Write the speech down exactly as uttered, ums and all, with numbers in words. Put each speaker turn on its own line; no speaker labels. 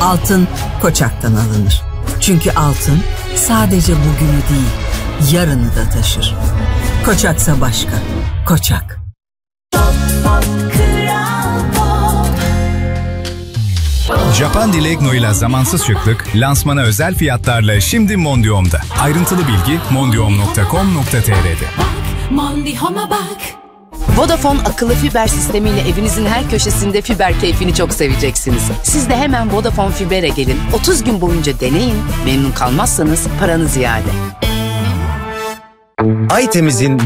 Altın Koçak'tan alınır. Çünkü altın sadece bugünü değil, yarını da taşır. Koçaksa başka. Koçak.
Japan Dilegno ile zamansız şıklık lansmana özel fiyatlarla şimdi Mondium'da. Ayrıntılı bilgi mondium nokta com nokta tr'de.
Mondium'a bak.
Vodafone akıllı fiber sistemiyle evinizin her köşesinde fiber keyfini çok seveceksiniz. Siz de hemen Vodafone Fiber'e gelin. otuz gün boyunca deneyin. Memnun kalmazsanız paranız iade.
Aytemiz'in